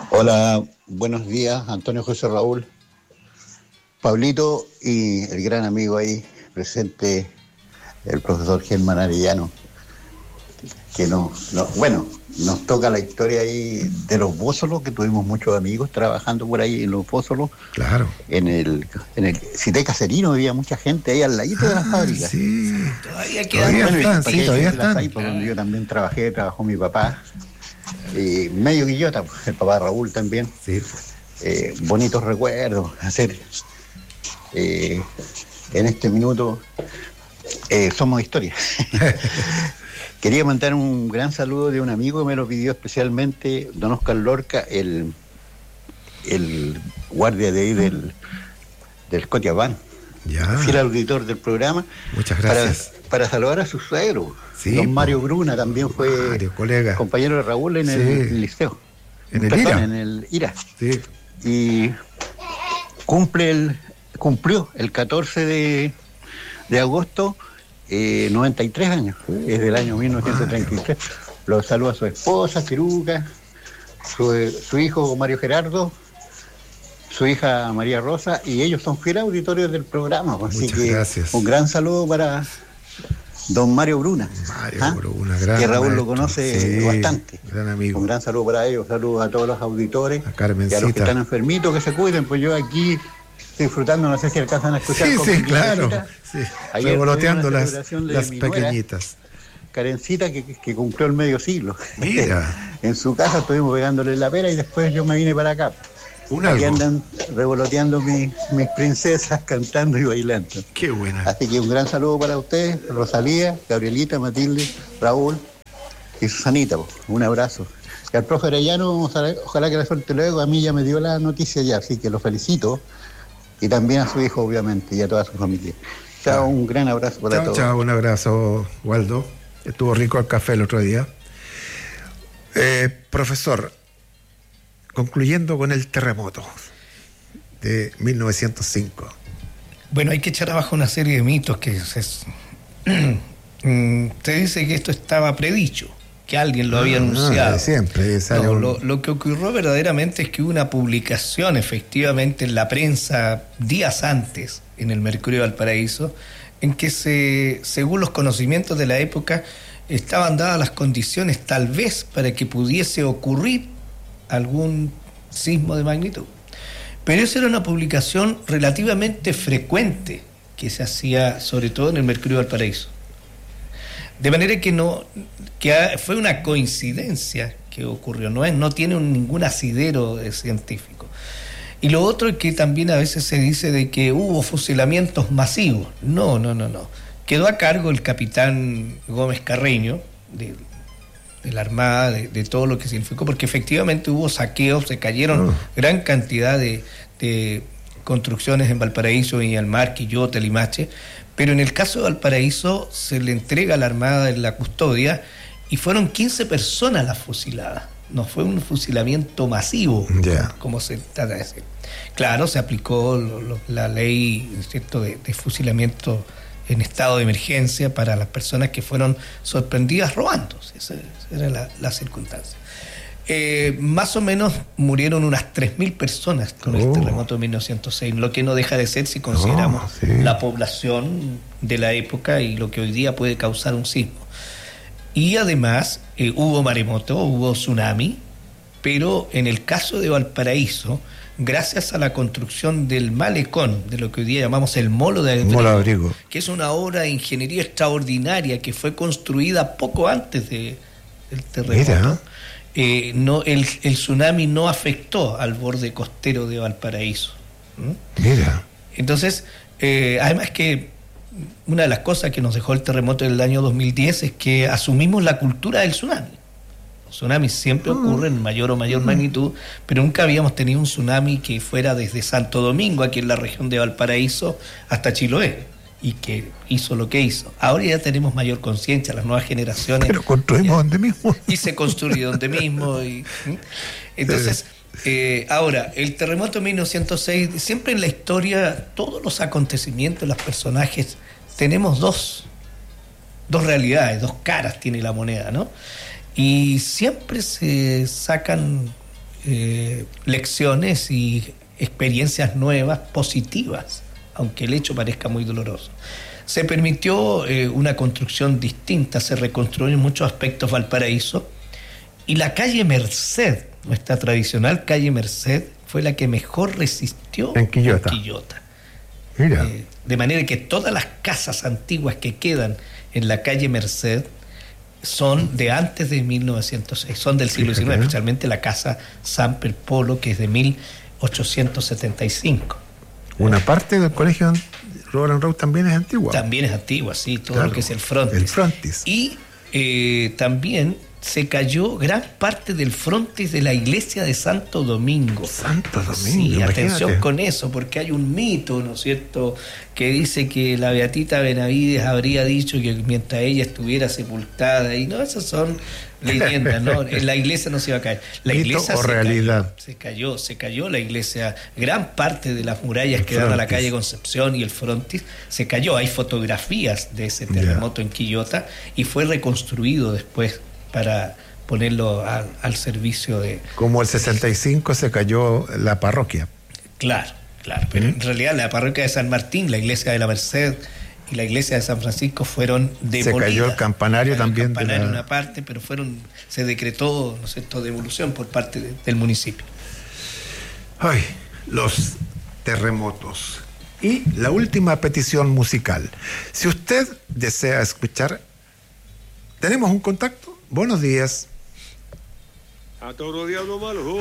Hola, buenos días, Antonio José Raúl, Pablito y el gran amigo ahí presente, el profesor Germán Arellano, que nos toca la historia ahí de los Bósolos, que tuvimos muchos amigos trabajando por ahí en los Bósolos. Claro. En el Cité Caserino había mucha gente ahí al ladito de la fábrica. Sí, Todavía quedan. todavía están. Ahí, por donde yo también trabajó mi papá. Y medio Guillota, el papá Raúl también. Sí. Bonitos recuerdos, hacer en este minuto somos historia. Quería mandar un gran saludo de un amigo que me lo pidió especialmente, don Oscar Lorca, el guardia de ahí del Scotiabank, fiel auditor del programa. Muchas gracias. Para saludar a su suegro. Sí, don Mario Bruna también fue colega, compañero de Raúl en el liceo. En el IRA. En el IRA. Sí. Y cumplió el 14 de agosto 93 años. Es del año 1933. Lo saluda a su esposa, Ciruca, su hijo Mario Gerardo, su hija María Rosa, y ellos son fieles auditores del programa. Así que gracias. Un gran saludo para don Mario Bruna. Bruna, gran que Raúl maestro. Lo conoce bastante. Gran amigo. Un gran saludo para ellos, saludos a todos los auditores, A Carmencita. y a los que están enfermitos, que se cuiden, pues yo aquí estoy disfrutando, no sé si alcanzan a escuchar. Sí, claro. Sí. Revoloteando las pequeñitas. Pequeñitas. Karencita, que cumplió el medio siglo. Mira. En su casa estuvimos pegándole la pera y después yo me vine para acá. Aquí andan revoloteando mis princesas, cantando y bailando. Qué buena. Así que un gran saludo para ustedes, Rosalía, Gabrielita, Matilde, Raúl y Susanita. Un abrazo. Y al profe Arellano, ojalá que la suerte luego. A mí ya me dio la noticia ya, así que lo felicito. Y también a su hijo, obviamente, y a toda su familia. Chao, un gran abrazo para todos. Chao, un abrazo, Waldo. Estuvo rico el café el otro día. Profesor, concluyendo con el terremoto de 1905. Bueno, hay que echar abajo una serie de mitos que se dice que esto estaba predicho, que alguien lo había anunciado. Siempre sale lo que ocurrió verdaderamente es que hubo una publicación efectivamente en la prensa días antes en el Mercurio de Valparaíso, en que según los conocimientos de la época estaban dadas las condiciones tal vez para que pudiese ocurrir algún sismo de magnitud. Pero esa era una publicación relativamente frecuente que se hacía sobre todo en el Mercurio de Valparaíso. De manera que fue una coincidencia que ocurrió, no tiene ningún asidero científico. Y lo otro es que también a veces se dice de que hubo fusilamientos masivos. No. Quedó a cargo el capitán Gómez Carreño, de la Armada, de todo lo que significó, porque efectivamente hubo saqueos, se cayeron gran cantidad de construcciones en Valparaíso, Viña del Mar, Quillota, Limache, pero en el caso de Valparaíso se le entrega a la Armada en la custodia y fueron 15 personas las fusiladas. No fue un fusilamiento masivo, como se trata de decir. Claro, se aplicó la ley, ¿cierto?, de fusilamiento en estado de emergencia para las personas que fueron sorprendidas robando. Esa era la circunstancia. Más o menos murieron unas 3.000 personas con el terremoto de 1906, lo que no deja de ser si consideramos la población de la época y lo que hoy día puede causar un sismo. Y además hubo maremoto, hubo tsunami, pero en el caso de Valparaíso, gracias a la construcción del malecón, de lo que hoy día llamamos el Molo de Abrigo, que es una obra de ingeniería extraordinaria que fue construida poco antes del terremoto. El tsunami no afectó al borde costero de Valparaíso. Entonces, además que una de las cosas que nos dejó el terremoto del año 2010 es que asumimos la cultura del tsunami. Los tsunamis siempre ocurren en mayor o mayor magnitud, pero nunca habíamos tenido un tsunami que fuera desde Santo Domingo, aquí en la región de Valparaíso, hasta Chiloé, y que hizo lo que hizo. Ahora ya tenemos mayor conciencia, las nuevas generaciones. Pero construimos donde mismo. Y se construyó donde mismo. Entonces, ahora, el terremoto de 1906, siempre en la historia, todos los acontecimientos, los personajes, tenemos dos realidades, dos caras tiene la moneda, ¿no? Y siempre se sacan lecciones y experiencias nuevas, positivas, aunque el hecho parezca muy doloroso. Se permitió una construcción distinta, se reconstruyó en muchos aspectos Valparaíso, y la calle Merced, nuestra tradicional calle Merced, fue la que mejor resistió en Quillota. Mira. De manera que todas las casas antiguas que quedan en la calle Merced son de antes de 1906, son del siglo XIX, especialmente la casa Samper Polo, que es de 1875. Una parte del colegio Roland Road también es antigua. También es antigua, sí, todo claro, lo que es el frontis. El frontis. Y también se cayó gran parte del frontis de la iglesia de Santo Domingo. Santo Domingo, sí, imagínate. atención con eso, porque hay un mito, ¿no es cierto?, que dice que la Beatita Benavides habría dicho que mientras ella estuviera sepultada, y no, esas son leyendas, ¿no? La iglesia no se iba a caer. La ¿Mito iglesia o realidad? se cayó la iglesia, gran parte de las murallas que dan a la calle Concepción y el frontis se cayó. Hay fotografías de ese terremoto en Quillota y fue reconstruido después para ponerlo al servicio de... Como el 65 se cayó la parroquia. Claro, pero en realidad la parroquia de San Martín, la iglesia de la Merced y la iglesia de San Francisco fueron demolidas. Se cayó el campanario también. El campanario una parte, pero se decretó, ¿no es cierto?, devolución por parte del municipio. Ay, los terremotos. Y la última petición musical. Si usted desea escuchar, tenemos un contacto. Buenos días. A todos los días lo malo.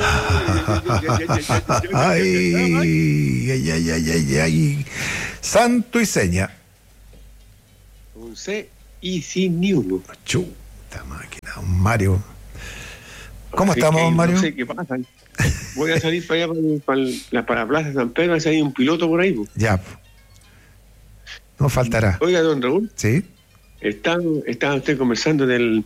Ay. Santo y seña. Con C y sin ni uno. Chuta máquina, un Mario. ¿Cómo Así estamos, que Mario? No sé qué pasa. Voy a salir para allá, para la Plaza de San Pedro, si hay un piloto por ahí. Ya. No faltará. Oiga, don Raúl. Sí. Estaba usted conversando de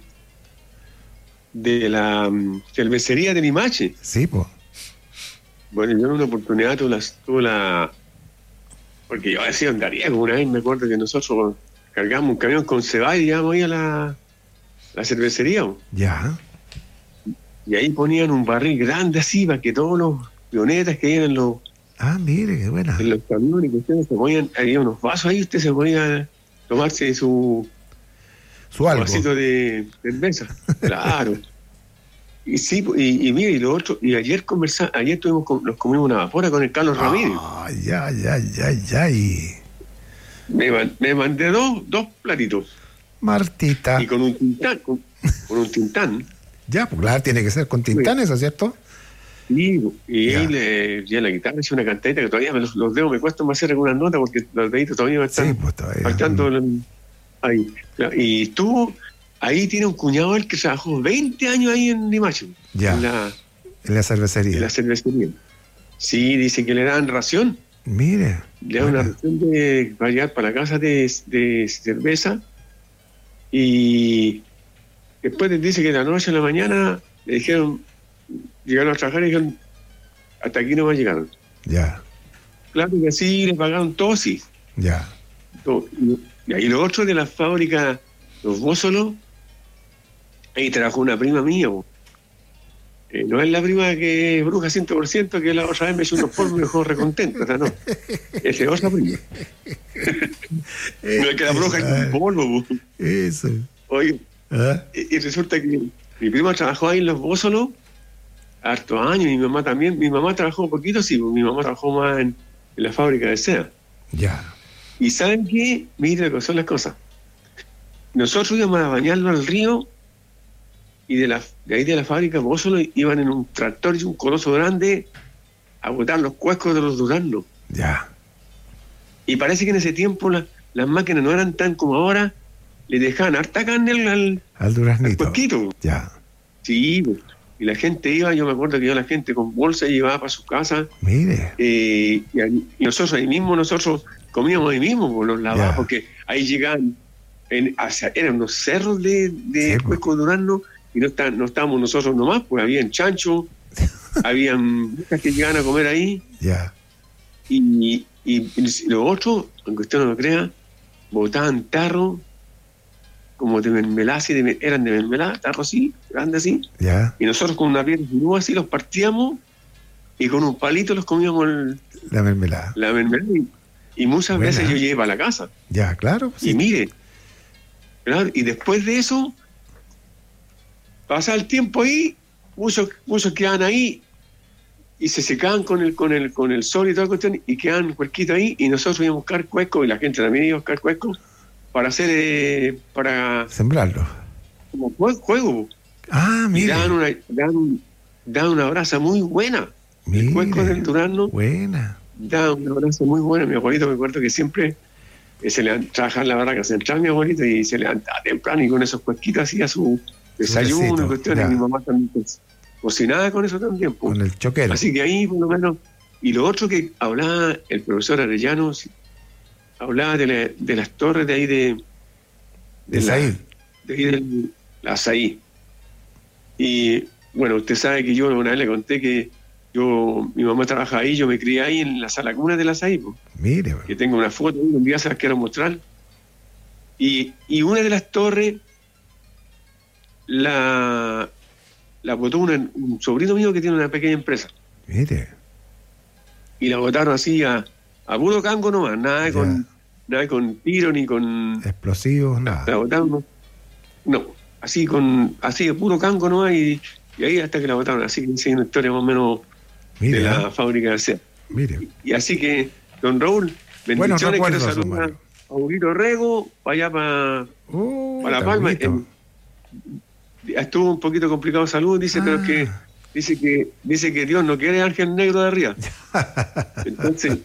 la cervecería de Limache. Sí, pues. Bueno, yo en una oportunidad tuve la... Porque yo decía en Dariego, una vez me acuerdo que nosotros cargamos un camión con cebada y íbamos ahí a la cervecería. Ya. Y ahí ponían un barril grande así para que todos los pionetas que iban en los mire, qué buena. camiones, que ustedes se ponían, había unos vasos ahí, usted se ponía a tomarse su algo. vasito de cerveza. Claro. Y sí, y mire, y lo otro, y ayer nos comimos una vapora con el Carlos Ramírez. Ya. Y... Me mandé dos platitos. Martita. Y con un tintán, con un tintán. Ya, pues claro, tiene que ser con tintanes, ¿es cierto? Y ahí ya la guitarra hice una cantadita que todavía los dedos me cuestan más hacer algunas notas porque los deditos todavía me están faltando ahí. Y ahí tiene un cuñado él que trabajó 20 años ahí en Limache. Ya. En la cervecería. En la cervecería. Sí, dice que le dan ración. Mire. Le dan una ración para llevar para la casa de cerveza. Y después dice que de la noche a la mañana le dijeron, llegaron a trabajar y dijeron, hasta aquí no va a llegar. Ya. Claro que así le pagaron todo, sí. Ya. Y ahí lo otro de la fábrica, los Bósolos, ahí trabajó una prima mía. No es la prima que es bruja 100%, que la otra vez me hizo unos polvos y me dejó recontento. O sea, no. Es de otra prima. No es que la bruja es un polvo. Eso. Oye, y resulta que mi prima trabajó ahí en los Bósolos hartos años, y mi mamá también. Mi mamá trabajó un poquito, sí, mi mamá trabajó más en la fábrica de seda. Ya. Y ¿saben qué? Mira lo que son las cosas. Nosotros íbamos a bañarlo al río, y de ahí de la fábrica Bósolo iban en un tractor y un coloso grande a botar los cuescos de los duraznos. Ya. Y parece que en ese tiempo las máquinas no eran tan como ahora, le dejaban harta carne al duraznito. Al cuesquito. Ya. Sí, y la gente iba, yo me acuerdo que la gente con bolsa llevaba para su casa. Mire. Y nosotros comíamos ahí mismo, los lavábamos, porque ahí llegaban, eran unos cerros de cuesco de durazno, y no estábamos nosotros nomás, pues habían chancho, habían muchas que llegaban a comer ahí. Ya. Y lo otro, aunque usted no lo crea, botaban tarro como de mermelada, así eran de mermelada, tarros así, grandes así. Ya. Y nosotros con una piedra así los partíamos y con un palito los comíamos La mermelada. la mermelada. Y muchas Buena. veces yo llegué para la casa. Ya, claro. Y mire, claro, y después de eso, pasaba el tiempo ahí, muchos quedaban ahí y se secaban con el sol y toda la cuestión y quedaban cuerquitos ahí y nosotros íbamos a buscar cuesco y la gente también iba a buscar cuesco para hacer, para Sembrarlo. como juego. Ah, Y mire. daban una brasa muy buena. El cuesco del durazno Buena. da una brasa muy buena. Mi abuelito me acuerdo que siempre trabajaba en la barraca central, mi abuelito, y se levantaba temprano y con esos cuesquitos hacía su desayuno tecito, y cuestiones. ya. Mi mamá también cocinaba con eso también. Pues. Con el choquero. Así que ahí, por lo menos. Y lo otro que hablaba el profesor Arellano, hablaba de las torres de ahí De Said. de ahí del Azaí. Y bueno, usted sabe que yo una vez le conté que mi mamá trabaja ahí, yo me crié ahí en la sala cuna del Azaí, pues, Mire. que tengo una foto, un día se las quiero mostrar. Y una de las torres la botó un sobrino mío que tiene una pequeña empresa. Mire. Y la botaron así a puro cango nomás, nada Ya. con tiro ni con... Explosivos, La nada. botaron, no, así de puro cango nomás y ahí hasta que la botaron. Así que hice una historia más o menos Mire. de la fábrica de acero. Mire. Y así que, don Raúl, Buenos bendiciones, quiero recuerdos, saludar Mario. a Huguito Rego, para allá para La Palma. Tabuito. Estuvo un poquito complicado de salud, dice, pero es que dice que Dios no quiere ángel negro de arriba. Entonces,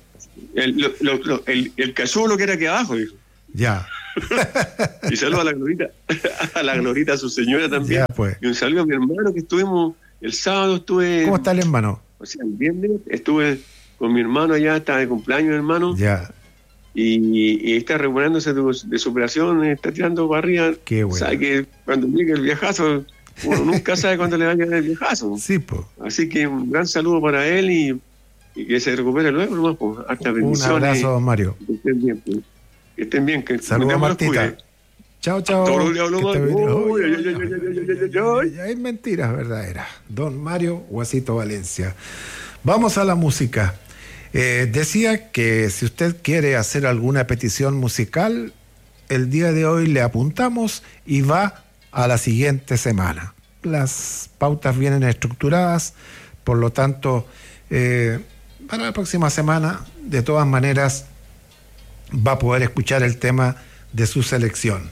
el cachulo que era aquí abajo, dijo. Ya. Y saludo a la Glorita, a la Glorita, a su señora también. Ya, pues. Y un saludo a mi hermano que estuvimos, el sábado estuve, ¿Cómo está el hermano? o sea, el viernes estuve con mi hermano allá, estaba de cumpleaños mi hermano, Ya. y está recuperándose de su operación, está tirando para arriba. Qué bueno. Sabe que cuando llegue el viajazo, uno nunca sabe cuándo le va a llegar el viajazo. Sí, pues. Así que un gran saludo para él y que se recupere luego nomás, pues. Hasta Un bendiciones. abrazo, don Mario. Que estén bien, pues. Que estén bien, que Saludos a Dios los Martita. cuide. Chao, chao. Todos los días hablo Que mal. esté bien. Uy, Ay, ay, ay, ay, ay, ay, ay. Hay mentiras verdaderas. Don Mario Guasito Valencia. Vamos a la música. Decía que si usted quiere hacer alguna petición musical, el día de hoy le apuntamos y va a la siguiente semana. Las pautas vienen estructuradas, por lo tanto, para la próxima semana, de todas maneras, va a poder escuchar el tema de su selección.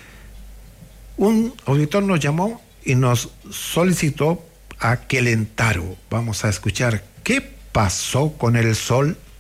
Un auditor nos llamó y nos solicitó a Quelentaro. Vamos a escuchar qué pasó con el sol